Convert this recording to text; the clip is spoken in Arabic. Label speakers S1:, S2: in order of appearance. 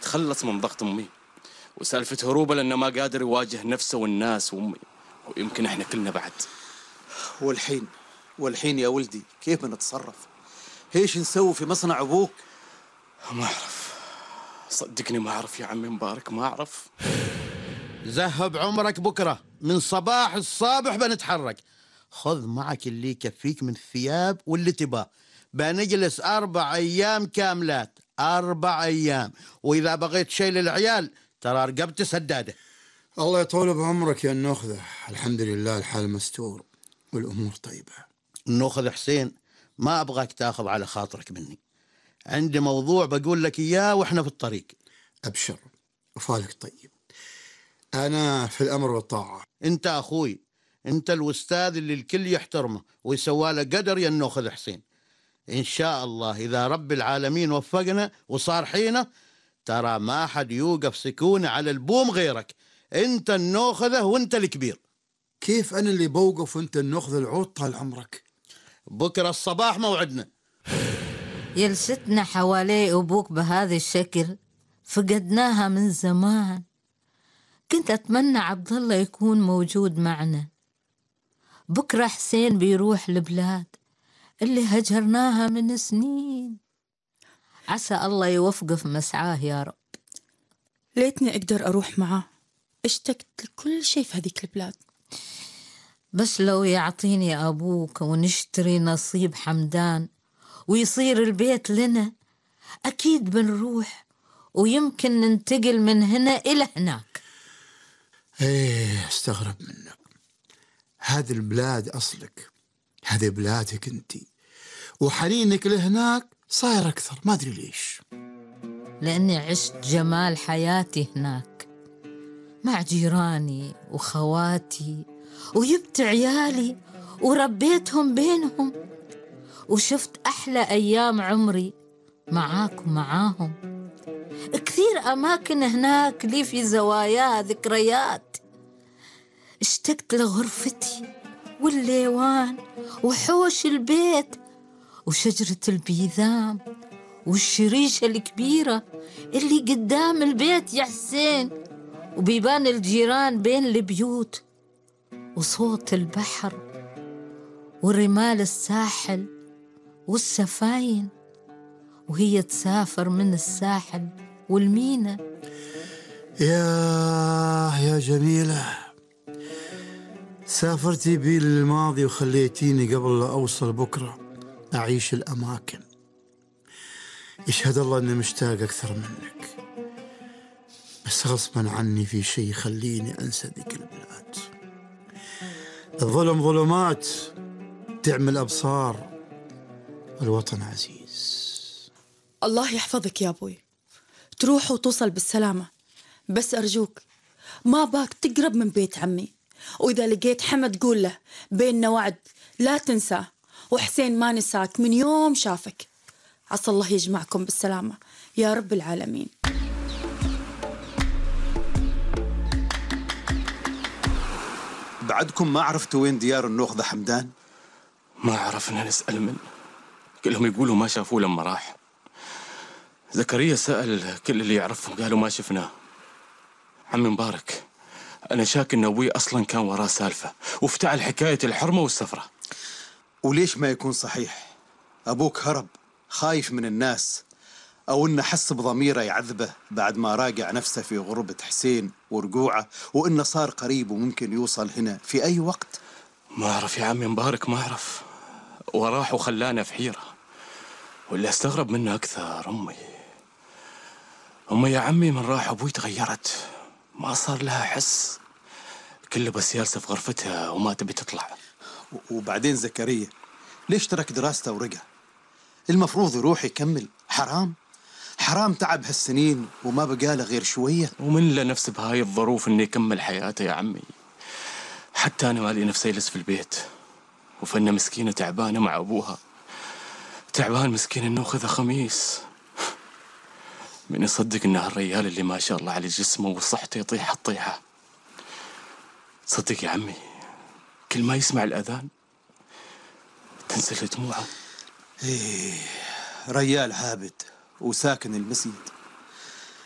S1: يتخلص من ضغط أمي، وسالفة هروبه لأنه ما قادر يواجه نفسه والناس وأمي، ويمكن إحنا كلنا بعد.
S2: والحين يا ولدي كيف بنتصرف؟ ايش نسوي في مصنع أبوك؟
S1: ما أعرف، صدقني ما أعرف يا عمي مبارك، ما أعرف.
S3: ذهب عمرك بكرة من صباح الصبح بنتحرك. خذ معك اللي يكفيك من الثياب واللي تباه. بنجلس 4 أيام كاملات، 4 أيام، وإذا بغيت شيء للعيال ترى رقبتي سدادة.
S4: الله يطول بعمرك يا النخذة. الحمد لله الحال مستور والأمور طيبة.
S3: النخذ حسين، ما أبغاك تاخذ على خاطرك مني، عندي موضوع بقول لك إياه وإحنا في الطريق.
S4: أبشر وفالك طيب، أنا في الأمر والطاعة.
S3: أنت أخوي، أنت الأستاذ اللي الكل يحترمه ويسواله قدر يا النخذ حسين. إن شاء الله إذا رب العالمين وفقنا وصار حينه، ترى ما حد يوقف سكونة على البوم غيرك. أنت النوخذة وأنت الكبير.
S4: كيف أنا اللي بوقف وأنت النخذة العود طال عمرك؟
S3: بكرة الصباح موعدنا.
S5: جلستنا حوالي أبوك بهذا الشكل فقدناها من زمان. كنت أتمنى عبد الله يكون موجود معنا. بكرة حسين بيروح البلاد اللي هجرناها من سنين، عسى الله يوفقه في مسعاه يا رب.
S6: ليتني أقدر أروح معاه، اشتقت لكل شيء في هذيك البلاد.
S5: بس لو يعطيني أبوك ونشتري نصيب حمدان ويصير البيت لنا، أكيد بنروح، ويمكن ننتقل من هنا إلى هناك.
S4: ايه استغرب منك، هذه البلاد أصلك، هذه بلادك انتي، وحنينك لهناك صاير أكثر، ما أدري ليش.
S5: لأني عشت جمال حياتي هناك مع جيراني وخواتي، وجبت عيالي وربيتهم بينهم، وشفت أحلى أيام عمري معاك ومعاهم. كثير أماكن هناك لي في زوايا ذكريات. اشتقت لغرفتي والليوان وحوش البيت وشجرة البيذام والشريشة الكبيرة اللي قدام البيت يا حسين، وبيبان الجيران بين البيوت، وصوت البحر ورمال الساحل والسفاين وهي تسافر من الساحل والمينا.
S4: يا جميلة، سافرتي بي للماضي وخليتيني قبل لا أوصل بكرة أعيش الأماكن. يشهد الله أني مشتاق أكثر منك، بس غصبا عني في شيء يخليني أنسى ذيك البلاد. الظلم ظلمات تعمل أبصار، الوطن عزيز.
S6: الله يحفظك يا أبوي، تروح وتوصل بالسلامة، بس أرجوك ما باك تقرب من بيت عمي، وإذا لقيت حمد قول له بيننا وعد لا تنساه، وحسين ما نساك من يوم شافك. عسى الله يجمعكم بالسلامة يا رب العالمين.
S2: بعدكم ما عرفتوا وين ديار النخذة حمدان؟
S1: ما عرفنا نسأل منه، كلهم يقولوا ما شافوه لما راح. زكريا سأل كل اللي يعرفهم قالوا ما شفناه. عمي مبارك، أنا شاك إن أبوي أصلا كان وراه سالفة وافتعل حكاية الحرمة والسفرة.
S2: وليش ما يكون صحيح؟ أبوك هرب خايف من الناس، أو إنه حس بضميره يعذبه بعد ما راجع نفسه في غربة حسين ورجوعه، وإنه صار قريب وممكن يوصل هنا في أي وقت.
S1: ما أعرف يا عمي مبارك، ما أعرف، وراح وخلانا في حيرة. واللي استغرب منه أكثر أمي يا عمي، من راح أبوي تغيرت، ما صار لها حس، كله بس جالسة في غرفتها وما تبي تطلع.
S2: وبعدين زكريا ليش ترك دراسته ورجع؟ المفروض يروح يكمل. حرام تعب هالسنين وما بقاله غير شوية.
S1: ومن له نفس بهاي الظروف إنه يكمل حياته يا عمي؟ حتى أنا مالي نفسي يجلس في البيت، وفنة مسكينة تعبانة مع أبوها، تعبان مسكين إنه خذ خميس. من يصدق إن هالريال اللي ما شاء الله على جسمه وصحته يطيح الطيحة؟ صدق يا عمي، كل ما يسمع الأذان تنزل دموعه.
S2: ريال عابد وساكن المسجد،